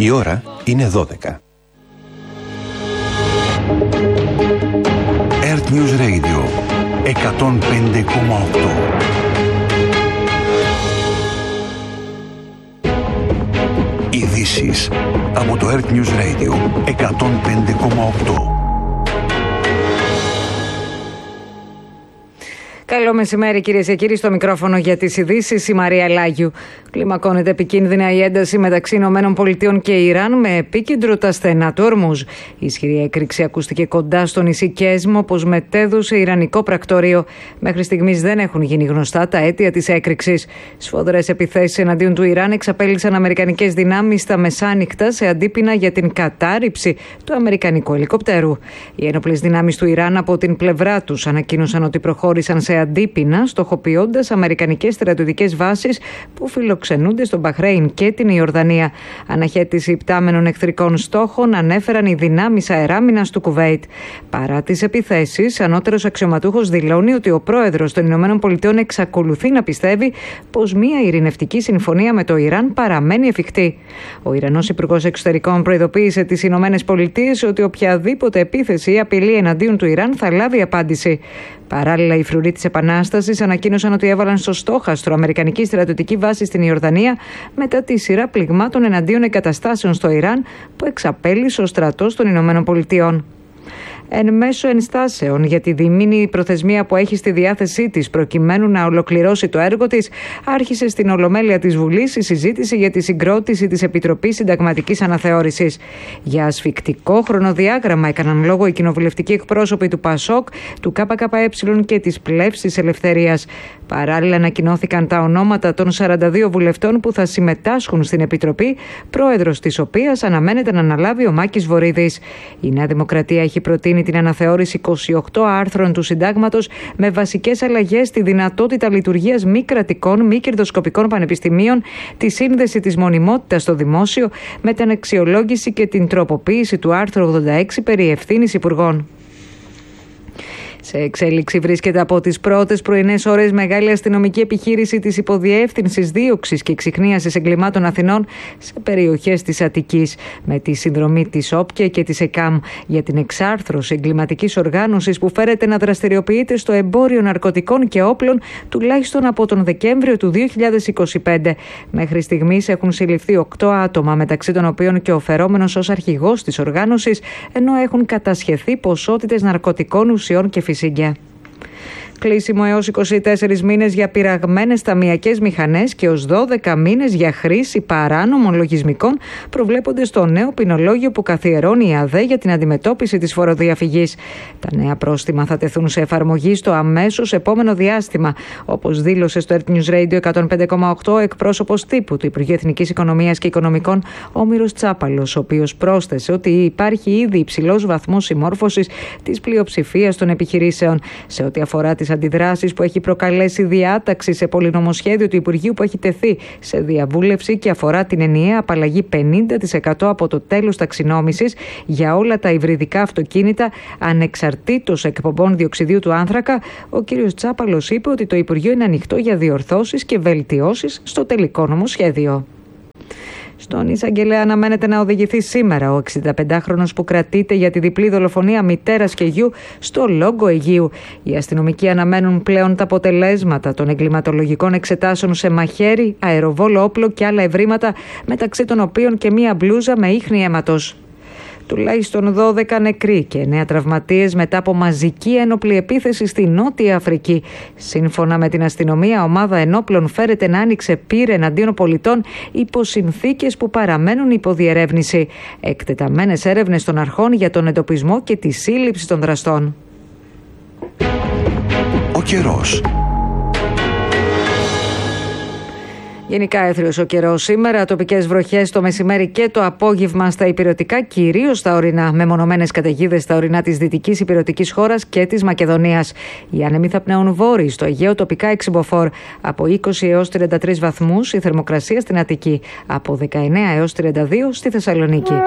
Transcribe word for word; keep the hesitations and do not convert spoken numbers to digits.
Η ώρα είναι δώδεκα. Earth News Radio εκατόν πέντε κόμμα οκτώ. Ειδήσεις από το Earth News Radio εκατόν πέντε κόμμα οκτώ. Καλό μεσημέρι, κυρίες και κύριοι. Στο μικρόφωνο για τις ειδήσεις η Μαρία Λάγιου. Κλιμακώνεται επικίνδυνα η ένταση μεταξύ Ηνωμένων Πολιτειών και Ιράν, με επίκεντρο τα στενά του Ορμούζ. Η ισχυρή έκρηξη ακούστηκε κοντά στο νησί Κέσμ, όπως μετέδωσε ιρανικό πρακτορείο. Μέχρι στιγμής δεν έχουν γίνει γνωστά τα αίτια της έκρηξης. Σφοδρές επιθέσεις εναντίον του Ιράν εξαπέλυσαν αμερικανικές δυνάμεις τα μεσάνυχτα σε αντίπεινα για την κατάρριψη του αμερικανικού ελικοπτέρου. Οι ένοπλες δυνάμεις του Ιράν από την πλευρά τους ανακοίνωσαν ότι προχώρησαν σε αντίπεινα, στοχοποιώντας αμερικανικές στρατιωτικές βάσεις που φιλοξενούνται στο Μπαχρέιν και την Ιορδανία. Αναχέτηση υπτάμενων εχθρικών στόχων ανέφεραν οι δυνάμεις αεράμινας του Κουβέιτ. Παρά τις επιθέσεις, ανώτερος αξιωματούχος δηλώνει ότι ο πρόεδρος των Ηνωμένων Πολιτειών εξακολουθεί να πιστεύει πως μια ειρηνευτική συμφωνία με το Ιράν παραμένει εφικτή. Ο Ιρανός Υπουργός Εξωτερικών προειδοποίησε τις Ηνωμένες Πολιτείες ότι οποιαδήποτε επίθεση ή απειλή εναντίον του Ιράν θα λάβει απάντηση. Παράλληλα, οι φρουροί της Επανάστασης ανακοίνωσαν ότι έβαλαν στο στόχαστρο αμερικανική στρατιωτική βάση στην Ιορδανία μετά τη σειρά πληγμάτων εναντίον εγκαταστάσεων στο Ιράν που εξαπέλυσε ο στρατός των Ηνωμένων Πολιτειών. Εν μέσω ενστάσεων για τη διμήνη προθεσμία που έχει στη διάθεσή της προκειμένου να ολοκληρώσει το έργο της, άρχισε στην Ολομέλεια της Βουλής η συζήτηση για τη συγκρότηση της Επιτροπής Συνταγματικής Αναθεώρησης. Για ασφικτικό χρονοδιάγραμμα έκαναν λόγο οι κοινοβουλευτικοί εκπρόσωποι του ΠΑΣΟΚ, του ΚΚΕ και της Πλεύσης Ελευθερίας. Παράλληλα, ανακοινώθηκαν τα ονόματα των σαράντα δύο βουλευτών που θα συμμετάσχουν στην Επιτροπή, πρόεδρος της οποίας αναμένεται να αναλάβει ο Μάκης Βορίδης. Η Νέα Δημοκρατία έχει προτείνει την αναθεώρηση είκοσι οκτώ άρθρων του Συντάγματος με βασικές αλλαγές στη δυνατότητα λειτουργίας μη κρατικών, μη κερδοσκοπικών πανεπιστημίων, τη σύνδεση της μονιμότητας στο δημόσιο με την αξιολόγηση και την τροποποίηση του άρθρου ογδόντα έξι περί ευθύνης υπουργών. Σε εξέλιξη βρίσκεται από τις πρώτες πρωινές ώρες μεγάλη αστυνομική επιχείρηση της Υποδιεύθυνσης Δίωξης και Εξυχνίασης Εγκλημάτων Αθηνών σε περιοχές της Αττικής, με τη συνδρομή της ΟΠΚΕ και της ΕΚΑΜ για την εξάρθρωση εγκληματικής οργάνωσης που φέρεται να δραστηριοποιείται στο εμπόριο ναρκωτικών και όπλων τουλάχιστον από τον Δεκέμβριο του δύο χιλιάδες είκοσι πέντε. Μέχρι στιγμής έχουν συλληφθεί οκτώ άτομα, μεταξύ των οποίων και ο φερόμενος ως αρχηγός της οργάνωσης, ενώ έχουν κατασχεθεί ποσότητες ναρκωτικών ουσιών και φυσίγγια. Κλείσιμο έως είκοσι τέσσερις μήνες για πειραγμένες ταμειακές μηχανές και ως δώδεκα μήνες για χρήση παράνομων λογισμικών προβλέπονται στο νέο ποινολόγιο που καθιερώνει η ΑΔΕ για την αντιμετώπιση της φοροδιαφυγής. Τα νέα πρόστιμα θα τεθούν σε εφαρμογή στο αμέσως επόμενο διάστημα, όπως δήλωσε στο Earth News Radio εκατόν πέντε κόμμα οκτώ εκπρόσωπος τύπου του Υπουργείου Εθνικής Οικονομίας και Οικονομικών Όμηρος Τσάπαλος, ο οποίος πρόσθεσε ότι υπάρχει ήδη υψηλός βαθμός συμμόρφωσης της πλειοψηφίας των επιχειρήσεων σε ό,τι αφορά τις αντιδράσεις που έχει προκαλέσει διάταξη σε πολυνομοσχέδιο του Υπουργείου που έχει τεθεί σε διαβούλευση και αφορά την ενιαία απαλλαγή πενήντα τοις εκατό από το τέλος ταξινόμησης για όλα τα υβριδικά αυτοκίνητα ανεξαρτήτως εκπομπών διοξιδίου του άνθρακα. Ο κ. Τσάπαλος είπε ότι το Υπουργείο είναι ανοιχτό για διορθώσεις και βελτιώσεις στο τελικό νομοσχέδιο. Στον εισαγγελέα αναμένεται να οδηγηθεί σήμερα ο εξηνταπεντάχρονος που κρατείται για τη διπλή δολοφονία μητέρας και γιου στο Λόγκο Αιγείου. Οι αστυνομικοί αναμένουν πλέον τα αποτελέσματα των εγκληματολογικών εξετάσεων σε μαχαίρι, αεροβόλο όπλο και άλλα ευρήματα, μεταξύ των οποίων και μία μπλούζα με ίχνη αίματος. Τουλάχιστον δώδεκα νεκροί και εννέα τραυματίες μετά από μαζική ένοπλη επίθεση στη Νότια Αφρική. Σύμφωνα με την αστυνομία, ομάδα ενόπλων φέρεται να άνοιξε πύρ εναντίον πολιτών υπό συνθήκες που παραμένουν υποδιερεύνηση. Εκτεταμένες έρευνες των αρχών για τον εντοπισμό και τη σύλληψη των δραστών. Ο καιρός. Γενικά έθριος ο καιρός σήμερα, τοπικές βροχές το μεσημέρι και το απόγευμα στα ηπειρωτικά, κυρίως στα ορεινά, με μονομένες καταιγίδες στα ορεινά της δυτικής ηπειρωτικής χώρας και της Μακεδονίας. Οι άνεμοι θα πνέουν βόρειοι, στο Αιγαίο τοπικά εξυμποφόρ από είκοσι έως τριάντα τρεις βαθμούς, η θερμοκρασία στην Αττική από δεκαεννέα έως τριάντα δύο στη Θεσσαλονίκη.